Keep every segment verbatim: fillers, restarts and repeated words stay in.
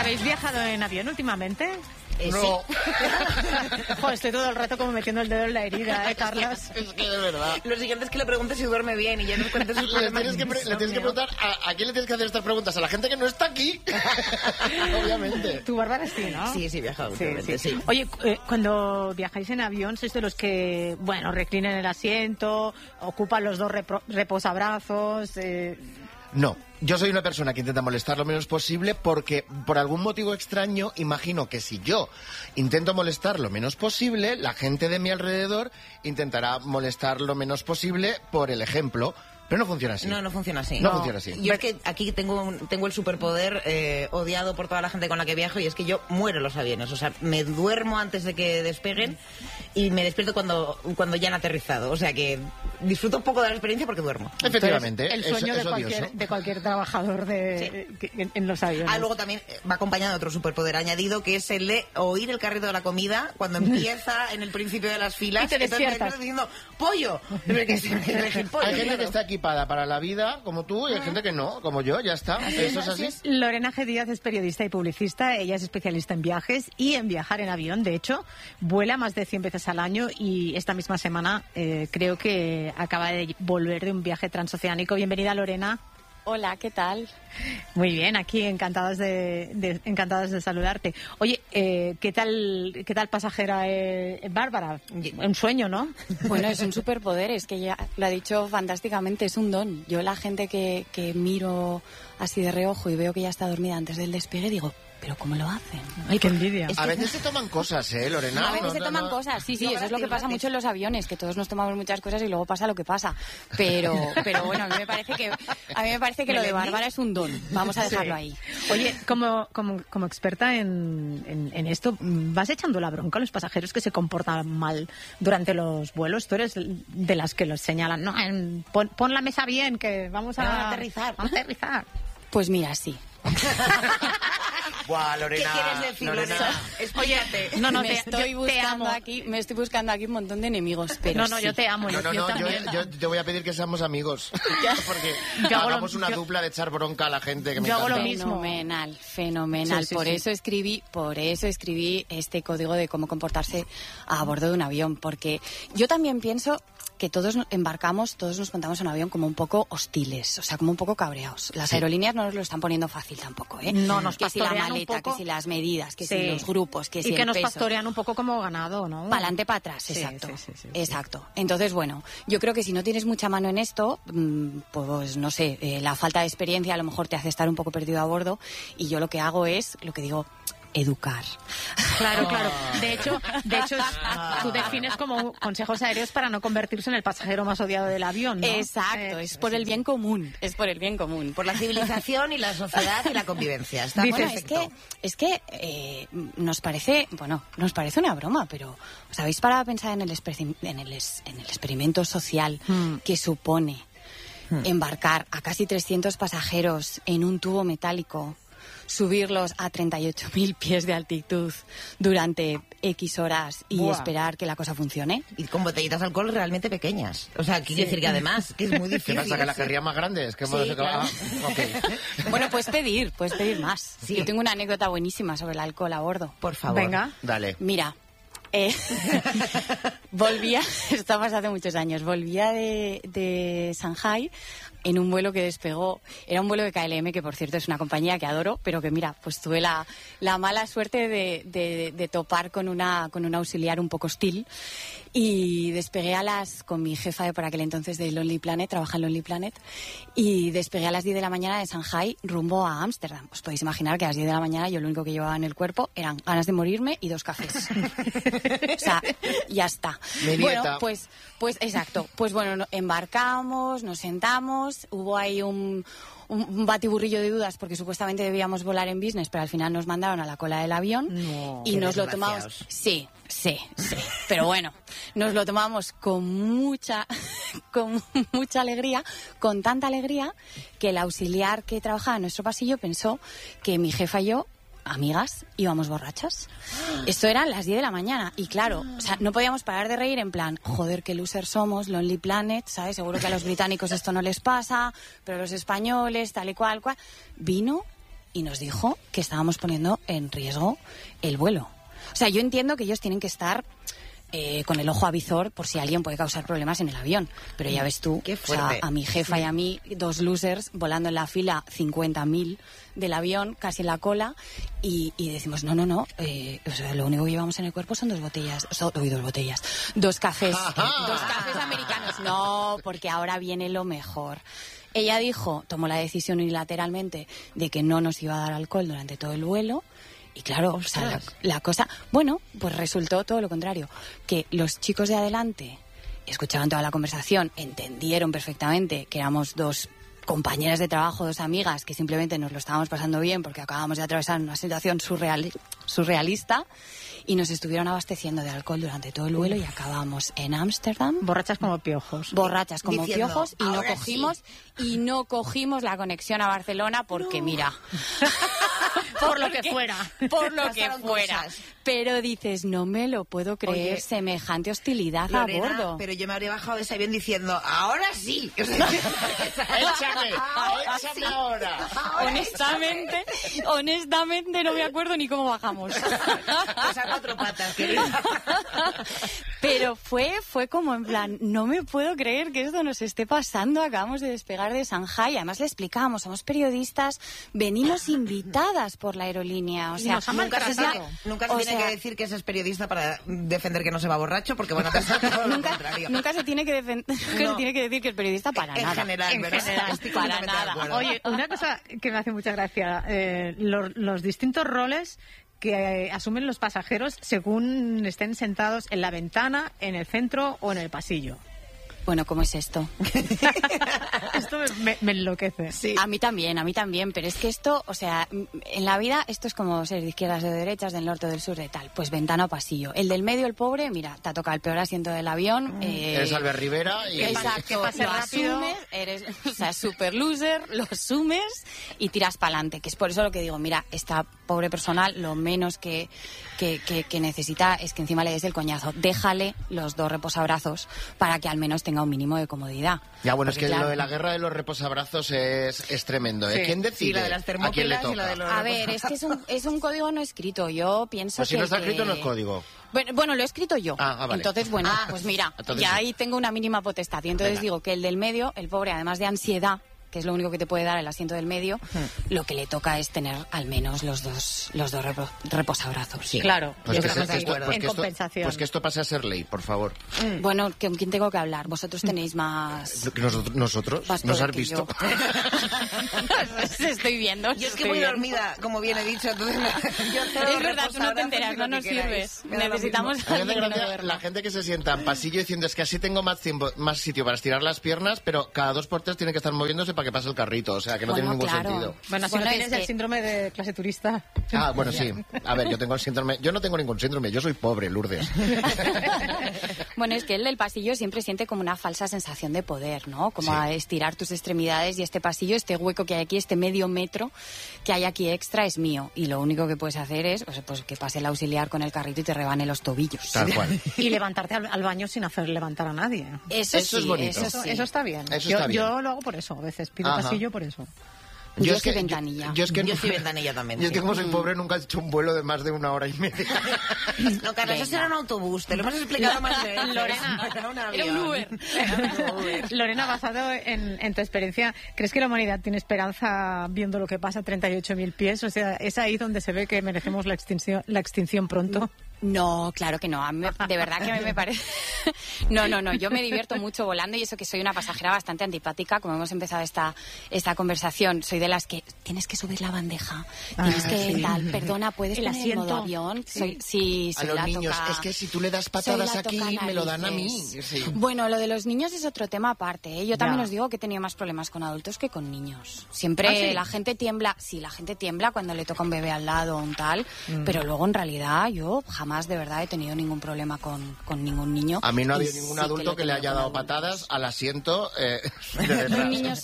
¿Habéis viajado en avión últimamente? Eh, No. sí. Joder, estoy todo el rato como metiendo el dedo en la herida, ¿eh, Carlos? Es que de verdad. Lo siguiente es que le preguntes si duerme bien y ya nos cuentes sus Le problemas. tienes, que pre- le tienes que preguntar a, a quién le tienes que hacer estas preguntas. A la gente que no está aquí. Obviamente. Tú, Bárbara, sí, ¿no? Sí, sí, he viajado Sí, últimamente, sí. sí. Oye, eh, cuando viajáis en avión, ¿sois de los que, bueno, reclinan el asiento, ocupan los dos repro- reposabrazos? Eh... No, yo soy una persona que intenta molestar lo menos posible porque por algún motivo extraño imagino que si yo intento molestar lo menos posible, la gente de mi alrededor intentará molestar lo menos posible por el ejemplo. Pero no funciona así. No, no funciona así. No funciona así. Yo es que aquí tengo, un- tengo el superpoder eh, odiado por toda la gente con la que viajo y es que yo muero en los aviones. O sea, me duermo antes de que despeguen y me despierto cuando, cuando ya han aterrizado. O sea que disfruto un poco de la experiencia porque duermo. Efectivamente. El es- sueño es de, cualquier, odioso. de cualquier trabajador de, que- en, en los aviones. Ah, luego también eh, va acompañado de otro superpoder añadido que es el de oír el carrito de la comida cuando empieza en el principio de las filas. Y te Entonces me despiertas. estás diciendo ¡pollo! Pero que se me deje el pollo, Hay gente claro. que está equipada para la vida, como tú, y hay gente que no, como yo, ya está. Eso es así. Lorena G. Díaz es periodista y publicista. Ella es especialista en viajes y en viajar en avión. De hecho, vuela más de cien veces al año y esta misma semana eh, creo que acaba de volver de un viaje transoceánico. Bienvenida, Lorena. Hola, ¿qué tal? Muy bien, aquí encantadas de, de encantadas de saludarte. Oye, eh, ¿qué tal qué tal pasajera eh, Bárbara? Un sueño, ¿no? Bueno, es un superpoder, es que ya lo ha dicho fantásticamente, es un don. Yo la gente que, que miro así de reojo y veo que ya está dormida antes del despegue, digo, ¿pero cómo lo hacen? Ay, qué envidia. Es A que- veces se toman cosas, ¿eh, Lorena? a veces No, se no, toman no. cosas, sí, sí, No, eso es lo que gratis, pasa gratis. mucho en los aviones, que todos nos tomamos muchas cosas y luego pasa lo que pasa. Pero, pero bueno, a mí me parece que a mí me parece que lo de Bárbara es un don. Vamos a dejarlo Sí. ahí. Oye, como, como, como experta en, en, en esto, ¿vas echando la bronca a los pasajeros que se comportan mal durante los vuelos? Tú eres de las que los señalan, no, en- pon, pon la mesa bien, que vamos a, Vamos a aterrizar. a aterrizar. Pues mira, sí. Buah, ¿Qué Lorena. quieres decir, Lorena. Lorena? Explícate. No, no, me te, estoy yo te buscando amo. aquí, me estoy buscando aquí un montón de enemigos, pero No, no, yo sí. te amo. No, no, yo no, yo, también. yo te voy a pedir que seamos amigos. Porque Yo hago lo- hagamos una yo- dupla de echar bronca a la gente que me Yo hago encanta. lo mismo. Fenomenal, fenomenal. Sí, sí, por sí. eso escribí, por eso escribí este código de cómo comportarse a bordo de un avión, porque yo también pienso que todos no- embarcamos, todos nos montamos en un avión como un poco hostiles, o sea, como un poco cabreados. Las Sí. aerolíneas no nos lo están poniendo fácil tampoco, ¿eh? No, nos que si la pastorean un maleta, poco. que si las medidas, que Sí. si los grupos, que si y que el nos peso. pastorean un poco como ganado, ¿no? Para adelante, para atrás, Sí, exacto. sí, sí, sí, sí. Exacto. Entonces, bueno, yo creo que si no tienes mucha mano en esto, mm, pues no sé, eh, la falta de experiencia a lo mejor te hace estar un poco perdido a bordo y yo lo que hago es, lo que digo, educar. Claro, claro. De hecho, de hecho tú defines como consejos aéreos para no convertirse en el pasajero más odiado del avión, ¿no? Exacto, Eh, es por el bien común, es por el bien común. Por la civilización y la sociedad y la convivencia. Está Bueno, es perfecto. que, es que eh, nos parece, bueno, nos parece una broma, pero ¿os habéis parado a pensar en el, exper- en el, es- en el experimento social Hmm. que supone Hmm. embarcar a casi trescientos pasajeros en un tubo metálico, subirlos a treinta y ocho mil pies de altitud durante X horas y Buah. esperar que la cosa funcione? Y con botellitas de alcohol realmente pequeñas. O sea, quiero decir que además, que es muy ¿Qué difícil. pasa, que la querría más grande? Es que hemos Sí, acabado- claro. Ah, ok. Bueno, puedes pedir, puedes pedir más. Sí. Yo tengo una anécdota buenísima sobre el alcohol a bordo. Por favor. Venga. Dale. Mira, eh, volvía, esto pasó hace muchos años, volvía de, de Shanghai en un vuelo que despegó, era un vuelo de K L M, que por cierto es una compañía que adoro, pero que mira, pues tuve la, la mala suerte de, de, de topar con una, con un auxiliar un poco hostil y despegué a las, con mi jefa de por aquel entonces de Lonely Planet, trabaja en Lonely Planet, y despegué a las diez de la mañana de Shanghai rumbo a Ámsterdam. Os podéis imaginar que a las diez de la mañana yo lo único que llevaba en el cuerpo eran ganas de morirme y dos cafés. O sea, ya está. Mi dieta. Bueno, pues, pues exacto. Pues bueno, no- embarcamos, nos sentamos, hubo ahí un, un, un batiburrillo de dudas porque supuestamente debíamos volar en business, pero al final nos mandaron a la cola del avión No. y Qué nos lo tomamos. desgraciados. Sí, sí, sí. Pero bueno, nos lo tomamos con mucha, con mucha alegría, con tanta alegría que el auxiliar que trabajaba en nuestro pasillo pensó que mi jefa y yo, amigas, íbamos borrachas. Esto eran las diez de la mañana y claro, o sea, no podíamos parar de reír en plan, joder, qué loser somos, Lonely Planet, ¿sabes? Seguro que a los británicos esto no les pasa, pero a los españoles, tal y cual, cual. Vino y nos dijo que estábamos poniendo en riesgo el vuelo. O sea, yo entiendo que ellos tienen que estar eh, con el ojo avizor por si alguien puede causar problemas en el avión. Pero ya ves tú, Qué o sea, fuerte. a mi jefa y a mí, dos losers volando en la fila cincuenta mil del avión, casi en la cola, y, y decimos, no, no, no, eh, o sea, lo único que llevamos en el cuerpo son dos botellas, so, uy, dos botellas, dos cafés, eh, dos cafés americanos. No, porque ahora viene lo mejor. Ella dijo, tomó la decisión unilateralmente de que no nos iba a dar alcohol durante todo el vuelo. Y claro, o sea, la, la cosa... Bueno, pues resultó todo lo contrario. Que los chicos de adelante escuchaban toda la conversación, entendieron perfectamente que éramos dos compañeras de trabajo, dos amigas, que simplemente nos lo estábamos pasando bien porque acabamos de atravesar una situación surreal, surrealista, y nos estuvieron abasteciendo de alcohol durante todo el vuelo y acabamos en Ámsterdam. Borrachas como piojos. Borrachas como Diciendo, piojos y no "Ahora cogimos y no cogimos la conexión a Barcelona porque mira Por lo que Porque- fuera. por lo que Pasaron fuera cosas. pero dices no me lo puedo creer. Oye, semejante hostilidad Lorena, a bordo. pero yo me habría bajado de ese avión diciendo, ahora sí. O sea, ¡Échame! Ahora ¡Échame sí. ahora! honestamente honestamente no me acuerdo ni cómo bajamos. Pues a cuatro patas, querida. Pero fue fue como en plan, no me puedo creer que esto nos esté pasando. Acabamos de despegar de Shanghái. Además le explicábamos, somos periodistas, venimos invitadas por la aerolínea. O Y sea, nos han Nunca se, maltratado. tiene, nunca se O tiene sea- que decir que ese es periodista para defender que no se va borracho, porque bueno, te has todo lo nunca, contrario. nunca se tiene que defen- nunca No. se tiene que decir que el periodista para en nada. general, En ¿verdad? general, Estoy para completamente de nada. acuerdo. Oye, una cosa que me hace mucha gracia, eh, los, los distintos roles que eh, asumen los pasajeros según estén sentados en la ventana, en el centro o en el pasillo. Bueno, ¿cómo es esto? Esto me, me enloquece. Sí. A mí también, a mí también, pero es que esto, o sea, m- en la vida esto es como ser de izquierdas, de derechas, del norte, del sur, de tal. Pues ventana o pasillo. El del medio, el pobre, mira, te ha tocado el peor asiento del avión. eh, Eres Albert Rivera y... que Exacto, pase lo rápido. asumes, eres, o sea, super loser, lo asumes y tiras para adelante. Que es por eso lo que digo, mira, esta pobre persona lo menos que, que, que, que necesita es que encima le des el coñazo. Déjale los dos reposabrazos para que al menos tenga un mínimo de comodidad. Ya, bueno, es Porque, que claro, lo de la guerra de los reposabrazos es, es tremendo, ¿eh? Sí. ¿Quién decide? Sí, la de las ¿A quién le termópilas y toca? la de los... A ver, es que es un, es un código no escrito. Yo pienso Pues si que... no está que- escrito, no es código. Bueno, bueno, lo he escrito yo. Ah, ah, vale. Entonces, bueno, Ah, pues mira, entonces ya sí. ahí tengo una mínima potestad. Y entonces Venga. digo que el del medio, el pobre, además de ansiedad, que es lo único que te puede dar el asiento del medio, lo que le toca es tener al menos los dos los dos repo- reposabrazos. Sí. Claro, Pues yo que, creo esto- que esto- sí, pues en que esto- compensación. pues que esto pase a ser ley, por favor. Bueno, ¿con quién tengo que hablar? Vosotros tenéis más... Nosotros, nosotros más ¿nos poder has que visto? yo. Estoy viendo. Yo es que estoy muy viendo. dormida, como bien he dicho, entonces me- yo cedo Es verdad, tú no te reposabrazos enteras, y no lo que nos queráis. sirves. Me da lo Necesitamos mismo. A mí me hace alguien que no gracia duerma. la gente que se sienta en pasillo diciendo es que así tengo más tiempo, más sitio para estirar las piernas, pero cada dos por tres tiene que estar moviéndose para que pase el carrito, o sea que no Bueno, tiene ningún claro. sentido. Bueno, si Bueno, no es tienes que- el síndrome de clase turista. Ah, bueno, sí. A ver, yo tengo el síndrome, yo no tengo ningún síndrome, yo soy pobre, Lourdes. Bueno, es que el del pasillo siempre siente como una falsa sensación de poder, ¿no? Como Sí. a estirar tus extremidades y este pasillo, este hueco que hay aquí, este medio metro que hay aquí extra es mío. Y lo único que puedes hacer es pues, pues, que pase el auxiliar con el carrito y te rebane los tobillos. Tal cual. Y levantarte al, al baño sin hacer levantar a nadie. Eso, Eso es sí, bonito. eso Eso, sí. eso está bien. Eso yo, está bien. yo lo hago por eso, a veces pido Ajá. pasillo por eso. Yo es soy que- ventanilla. Yo, es que Yo soy ventanilla también, Yo es que sí. como soy pobre nunca he hecho un vuelo de más de una hora y media. No, Carla, eso será un autobús, te lo hemos explicado más veces. Lorena, Era un era avión. un Uber. Era un Uber. Lorena, basado en, en tu experiencia, ¿crees que la humanidad tiene esperanza viendo lo que pasa a treinta y ocho mil pies? O sea, ¿es ahí donde se ve que merecemos la extinción, la extinción pronto? No, claro que no. A mí me- de verdad que a mí me parece... No, no, no. Yo me divierto mucho volando y eso que soy una pasajera bastante antipática. Como hemos empezado esta, esta conversación, soy de las que tienes que subir la bandeja. Tienes Ah, que sí. tal, perdona, ¿puedes El poner el asiento. modo avión? Soy, sí, A soy los la niños, toca- es que si tú le das soy patadas la aquí, toca me lo dan a mí. narices. Sí. Bueno, lo de los niños es otro tema aparte, ¿eh? Yo también Ya. os digo que he tenido más problemas con adultos que con niños. Siempre ¿Ah, sí? la gente tiembla, sí, la gente tiembla cuando le toca un bebé al lado o un tal, Mm. pero luego en realidad yo jamás de verdad he tenido ningún problema con, con ningún niño. A mí no ha Y habido ningún sí que lo adulto he que le tenido haya con dado adultos. patadas al asiento eh, de Un detrás. niño sí.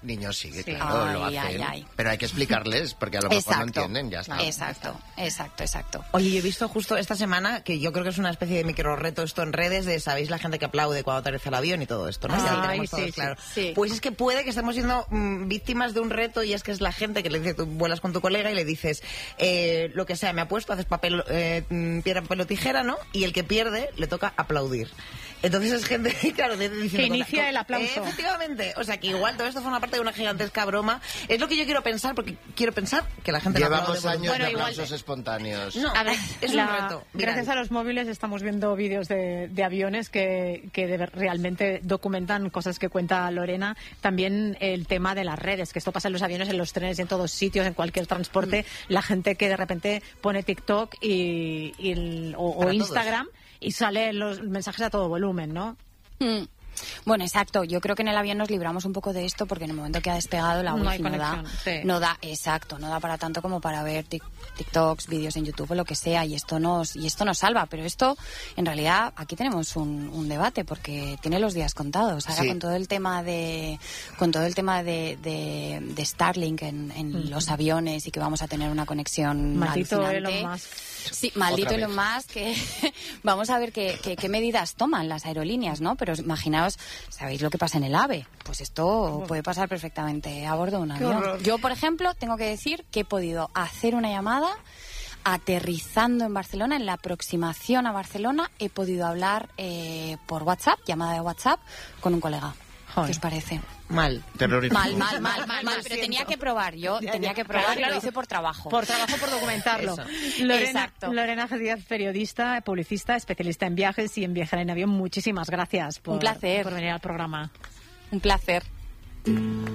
Niños, sí, Sí. claro, Ay, lo hacen. ay, ay. Pero hay que explicarles, porque a lo mejor no Exacto. entienden, ya está. Exacto, exacto, exacto. Oye, yo he visto justo esta semana que yo creo que es una especie de micro reto esto en redes de, ¿sabéis? La gente que aplaude cuando aterriza el avión y todo esto, ¿no? Ay, Ya lo tenemos sí, todos sí, claro. sí. Pues es que puede que estemos siendo mm, víctimas de un reto y es que es la gente que le dice, tú vuelas con tu colega y le dices, eh, lo que sea, me apuesto, haces papel, eh, piedra, papel o tijera, ¿no? Y el que pierde le toca aplaudir. Entonces es gente, claro, de, de, Que inicia el aplauso. Eh, efectivamente. O sea, que igual todo esto forma parte de una gigantesca broma. Es lo que yo quiero pensar, porque quiero pensar que la gente no Llevamos aplaude años voluntariamente. de Bueno, aplausos espontáneos. No, A ver, es la- un reto. viral. Gracias a los móviles estamos viendo vídeos de, de aviones que, que de- realmente documentan cosas que cuenta Lorena. También el tema de las redes, que esto pasa en los aviones, en los trenes, en todos sitios, en cualquier transporte. Mm. La gente que de repente pone TikTok y, y el- o, o Para Instagram y salen los mensajes a todo volumen, ¿no? Mm. Bueno, exacto. Yo creo que en el avión nos libramos un poco de esto porque en el momento que ha despegado la No hay wifi no da, conexión, sí. no da, exacto, no da para tanto como para ver tic- TikToks, vídeos en YouTube o lo que sea, y esto nos y esto nos salva. Pero esto, en realidad, aquí tenemos un, un debate porque tiene los días contados. Ahora Sí. con todo el tema de con todo el tema de, de, de Starlink en, en los aviones y que vamos a tener una conexión Maldito alucinante. Elon Musk. Sí, maldito Otra vez. Elon Musk, que vamos a ver qué, qué, qué medidas toman las aerolíneas, ¿no? Pero imaginaos, ¿sabéis lo que pasa en el AVE? Pues esto puede pasar perfectamente a bordo de un avión. horror. Yo, por ejemplo, tengo que decir que he podido hacer una llamada aterrizando en Barcelona, en la aproximación a Barcelona, he podido hablar eh, por WhatsApp, llamada de WhatsApp, con un colega. Joder. ¿Qué os parece? Mal. Terrorífico. Mal, mal, mal, mal, mal, Lo pero siento. tenía que probar, yo Ya, tenía ya. que probar Claro, y lo claro. hice por trabajo. Por trabajo, por documentarlo. Eso. Lorena, Exacto. Lorena Díaz, periodista, publicista, especialista en viajes y en viajar en avión. Muchísimas gracias por, Un placer. por venir al programa. Un placer.